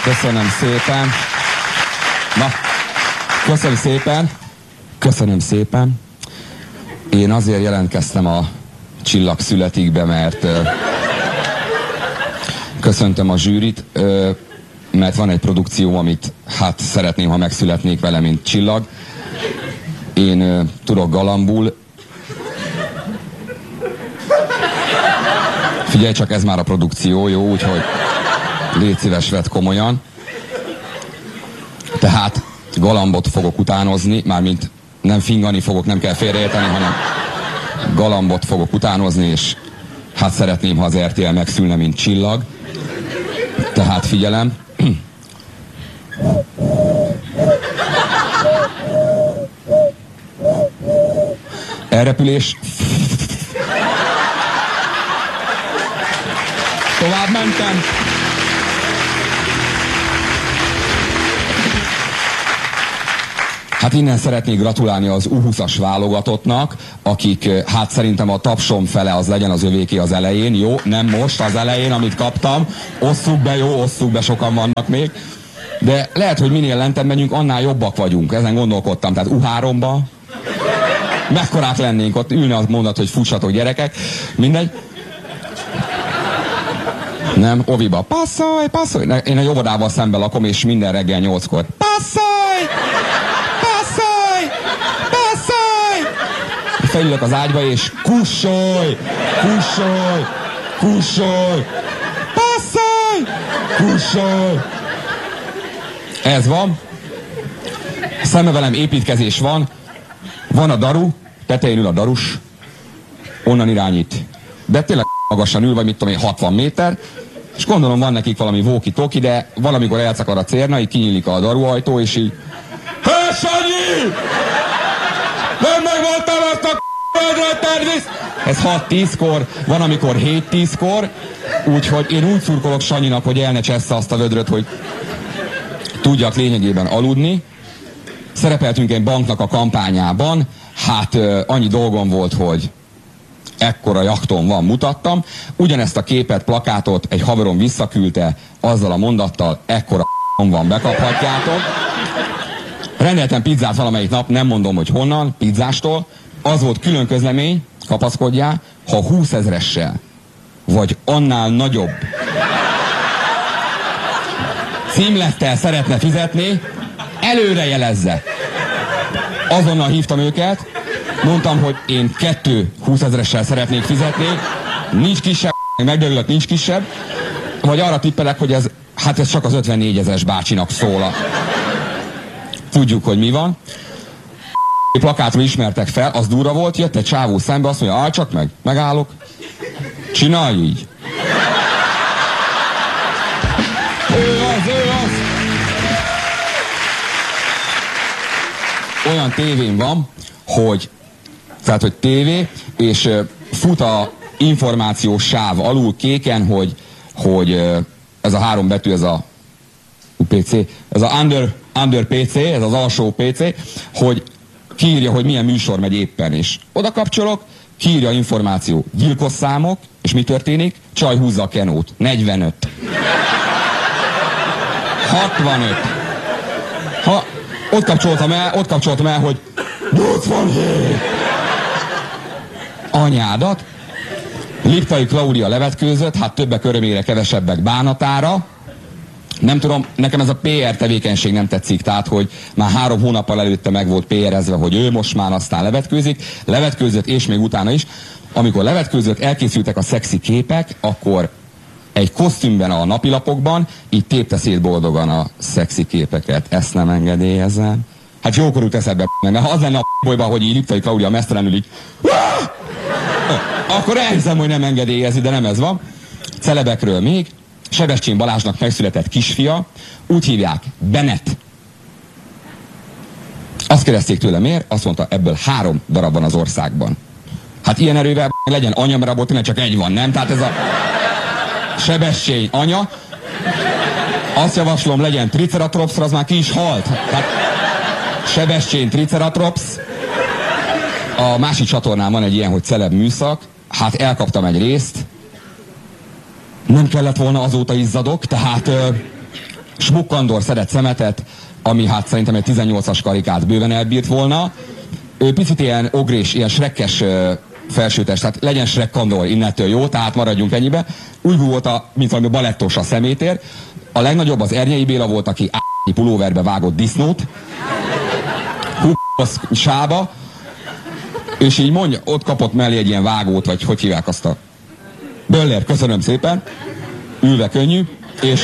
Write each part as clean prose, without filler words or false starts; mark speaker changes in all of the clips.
Speaker 1: Köszönöm szépen. Na, köszönöm szépen. Köszönöm szépen. Én azért jelentkeztem a Csillag születikbe, mert köszöntöm a zsűrit, mert van egy produkció, amit hát szeretném, ha megszületnék vele, mint Csillag. Én tudok galambul. Figyelj csak, ez már a produkció, jó? Úgyhogy légy szíves, vedd komolyan. Tehát galambot fogok utánozni, mármint nem fingani fogok, nem kell félreérteni, hanem galambot fogok utánozni, és hát szeretném, ha az RTL megszülne, mint Csillag. Tehát figyelem. Elrepülés. Tovább mentem. Hát innen szeretnék gratulálni az U20-as válogatottnak, akik, hát szerintem a tapsom fele az legyen az övéké az elején, jó? Nem most, az elején, amit kaptam. Osszuk be, jó, osszuk be, sokan vannak még. De lehet, hogy minél lentebb megyünk, annál jobbak vagyunk. Ezen gondolkodtam. Tehát U3-ba mekkorák lennénk, ott ülne az mondat, hogy fussatok gyerekek. Mindegy. Nem, oviba. Passzolj, passzolj. Én a óvodával szemben lakom, és minden reggel 8-kor. Passzolj! Passzolj! Passzolj! Felülök az ágyba, és kussolj! Kussolj! Kussolj! Passzolj! Kussolj! Ez van. Szembe velem építkezés van. Van a daru, tetején ül a darus, onnan irányít. De tényleg magasan ül, vagy mit tudom én, 60 méter, és gondolom van nekik valami walkie-talkie, de valamikor elszakad a cérna, így kinyílik a daruajtó, és így Hé, Sanyi! Nem megvoltam ezt a földre, tervisz! Ez 6-10-kor, van amikor 7-10-kor, úgyhogy én úgy szurkolok Sanyinak, hogy el ne csessze azt a vödröt, hogy tudjak lényegében aludni. Szerepeltünk egy banknak a kampányában, hát annyi dolgom volt, hogy ekkora jachton van, mutattam. Ugyanezt a képet, plakátot egy haverom visszaküldte azzal a mondattal, ekkora van, bekaphatjátok. Rendeltem pizzát valamelyik nap, nem mondom, hogy honnan, pizzástól. Az volt külön közlemény, kapaszkodjál, ha 20 000-essel, vagy annál nagyobb címlettel szeretne fizetni, előre jelezze. Azonnal hívtam őket, mondtam, hogy én 2 20 000-essel szeretnék fizetni, nincs kisebb, megderülök, nincs kisebb, vagy arra tippelek, hogy ez csak az 54 000-es bácsinak szól. Tudjuk, hogy mi van. Plakátról ismertek fel, az durva volt, jött egy csávó szembe, azt mondja, állj csak meg, megállok, csinálj így. Ő az. Olyan tévén van, hogy tévé, és fut a információs sáv alul kéken, hogy ez a 3 betű, ez a UPC, ez a under PC, ez az alsó PC, hogy kiírja, hogy milyen műsor megy éppen, és oda kapcsolok, kiírja információ, gyilkos számok, és mi történik? Csaj húzza a kenót. 45. 65. Ott kapcsoltam el, hogy 87. Anyádat. Liptai Klaudia levetkőzött, hát többek örömére, kevesebbek bánatára. Nem tudom, nekem ez a PR tevékenység nem tetszik, tehát, hogy már 3 hónappal előtte meg volt PR-ezve, hogy ő most már aztán levetkőzött, és még utána is. Amikor levetkőzött, elkészültek a szexi képek, akkor egy kosztümben a napilapokban, így tépte szét boldogan a szexi képeket. Ezt nem engedélyezem. Hát jókor jut eszedbe, mert ha az lenne a bolyban, hogy így Liptai Klaudia mesztelenül így, akkor elhiszem, hogy nem engedélyezi, de nem ez van. Celebekről még. Sebestyén Balázsnak megszületett kisfia, úgy hívják, Bennett. Azt kérdezték tőle, miért? Azt mondta, ebből 3 darab van az országban. Hát ilyen erővel legyen anya, mert abból tényleg csak egy van, nem? Tehát ez a Sebestyén anya. Azt javaslom, legyen Triceratopsra, az már ki is halt. Tehát Sebestyén Triceratops. A másik csatornán van egy ilyen, hogy celeb műszak. Hát elkaptam egy részt. Nem kellett volna, azóta izzadok, tehát Smukkandor szedett szemetet, ami hát szerintem egy 18-as karikát bőven elbírt volna. Ő picit ilyen ogrés, ilyen Shrekkes felsőtest, tehát legyen Shrekkandor innentől jó, tehát maradjunk ennyibe. Úgy volt, mint valami balettos a szemétér. A legnagyobb az Ernyei Béla volt, aki pulóverbe vágott disznót. Sába. És így mondja, ott kapott mellé egy ilyen vágót, vagy hogy hívják azt a... Böller, köszönöm szépen. Ülve könnyű. És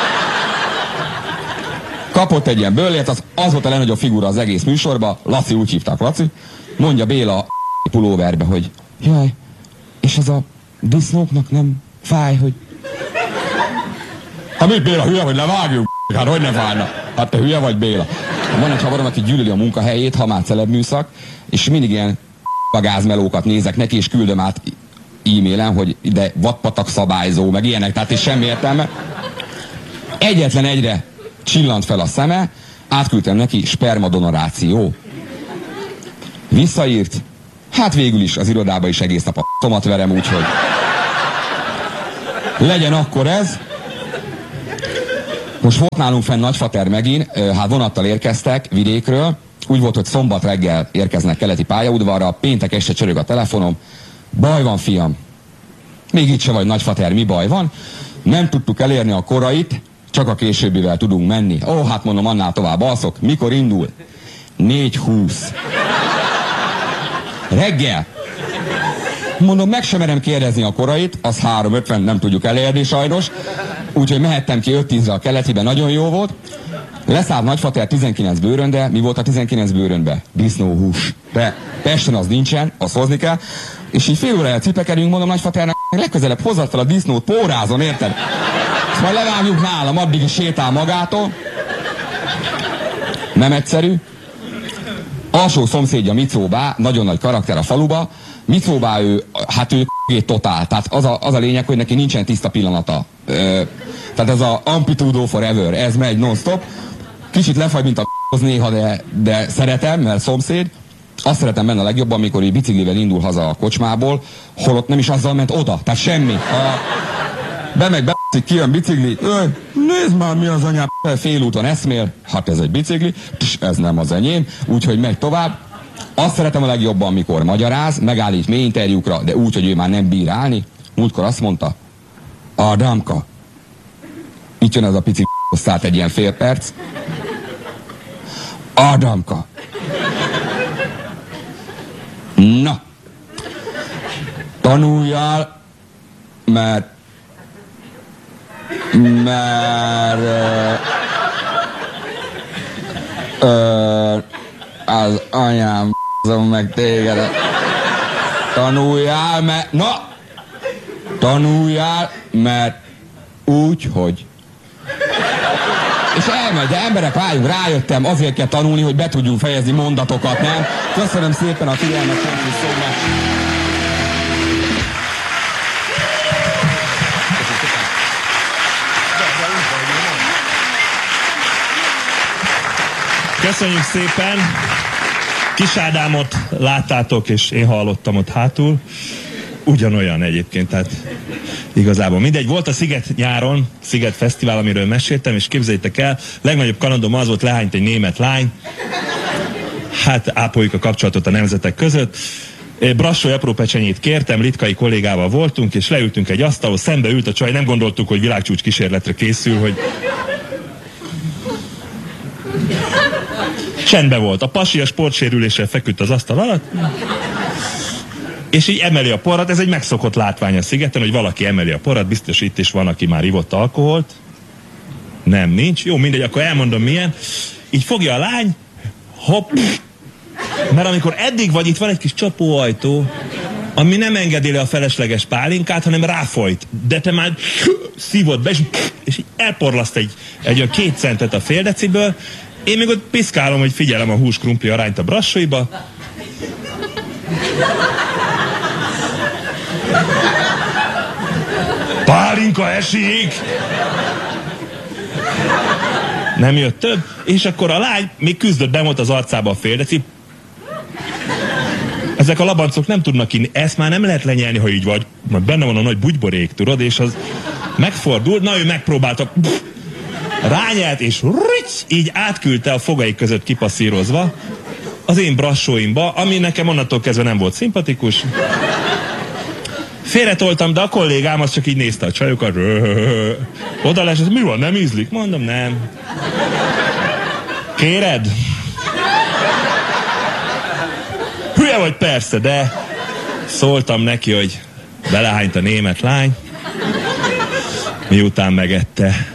Speaker 1: kapott egy ilyen böllért, az volt a legnagyobb figura az egész műsorban. Laci, úgy hívták Laci. Mondja Béla pulóverbe, hogy jaj, és ez a disznóknak nem fáj, hogy... Hát mit Béla, hülye vagy, levágjuk? Hát hogy ne fájna? Hát te hülye vagy Béla? Van egy havarom, aki gyűlöli a munkahelyét, ha már celebműszak, és mindig ilyen gázmelókat nézek neki, és küldöm át e-mailen, hogy ide vadpatak szabályzó, meg ilyenek, tehát és semmi értelme. Egyetlen egyre csillant fel a szeme, átküldtem neki spermadonoráció. Visszaírt, hát végül is az irodába is egész nap a tomat verem, úgyhogy legyen akkor ez. Most volt nálunk fenn Nagyfater megint, hát vonattal érkeztek vidékről, úgy volt, hogy szombat reggel érkeznek keleti pályaudvarra, péntek este csörög a telefonom. Baj van, fiam. Még itt se vagy, Nagyfater, mi baj van? Nem tudtuk elérni a korait, csak a későbbivel tudunk menni. Ó, hát mondom, annál tovább alszok. Mikor indul? 4:20. Reggel. Mondom, meg sem merem kérdezni a korait, az 3:50, nem tudjuk elérni sajnos. Úgyhogy mehettem ki 5:10-re a keletibe, nagyon jó volt. Leszállt Nagyfater 19 bőrönbe. Mi volt a 19 bőrönbe? Disznóhús. De Pesten az nincsen, azt hozni kell. És így fél órája cipekedünk, mondom Nagyfaternek, legközelebb hozzad fel a disznót, pórázon, érted? Ezt majd levágjuk nálam, addig is sétál magától. Nem egyszerű. Alsó szomszédja Micóbá, nagyon nagy karakter a faluba. Micóbá ő totál. Tehát az a lényeg, hogy neki nincsen tiszta pillanata. Tehát ez a Amplitudo Forever, ez megy non-stop. Kicsit lefagy, mint a néha, de szeretem, mert szomszéd. Azt szeretem benne a legjobban, amikor így biciklivel indul haza a kocsmából, holott nem is azzal ment oda, tehát semmi. Bemegy, kijön bicikli, nézd már mi az anyám, félúton eszmél, hát ez egy bicikli, ez nem az enyém, úgyhogy megy tovább. Azt szeretem a legjobban, amikor magyaráz, megállít mély interjúkra, de úgy, hogy ő már nem bír állni. Múltkor azt mondta, Ádámka, itt jön ez a pici szállt egy ilyen fél perc. Ádámka. Na, tanuljál, mert az anyám meg téged. Tanuljál, mert úgy, hogy. És elmegy, de emberek, rájöttem, azért kell tanulni, hogy be tudjunk fejezni mondatokat, nem? Köszönöm szépen a figyelmet, thank you so much.
Speaker 2: Köszönjük szépen! Kis Ádámot láttátok, és én hallottam ott hátul. Ugyanolyan egyébként, tehát igazából mindegy. Volt a Sziget nyáron, Sziget Fesztivál, amiről meséltem, és képzeljétek el, legnagyobb kalandom az volt, lehányt egy német lány. Hát ápoljuk a kapcsolatot a nemzetek között. Brassói apró pecsenyét kértem, Litkai kollégával voltunk, és leültünk egy asztalhoz, szembe ült a csaj, nem gondoltuk, hogy világcsúcs kísérletre készül, hogy... Csendben volt. A pasi a sportsérüléssel feküdt az asztal alatt, és így emeli a porrat. Ez egy megszokott látvány a Szigeten, hogy valaki emeli a porrat, biztos itt is van, aki már ivott alkoholt. Nem, nincs. Jó, mindegy, akkor elmondom milyen. Így fogja a lány, hopp, mert amikor eddig vagy, itt van egy kis csapóajtó, ami nem engedi le a felesleges pálinkát, hanem ráfolyt. De te már szívod be, és így elporlaszt egy 2 centet a fél deciből. Én még ott piszkálom, hogy figyelem a hús-krumpli arányt a Brassóiba. Pálinka esik! Nem jött több, és akkor a lány még küzdött, be volt az arcába a fél deci. Ezek a labancok nem tudnak inni, ezt már nem lehet lenyelni, ha így vagy. Mert benne van a nagy bugyborék, tudod, és az megfordul, na ő megpróbálta. Rányelt, és rics, így átküldte a fogai között kipasszírozva az én brassóimba, ami nekem onnantól kezdve nem volt szimpatikus. Félretoltam, de a kollégám az csak így nézte a csajokat. Oda lesz, mi van, nem ízlik? Mondom, nem. Kéred? Hülye vagy, persze, de szóltam neki, hogy belehányt a német lány, miután megette.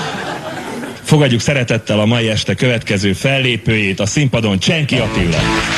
Speaker 2: Fogadjuk szeretettel a mai este következő fellépőjét, a színpadon Csenki Attila.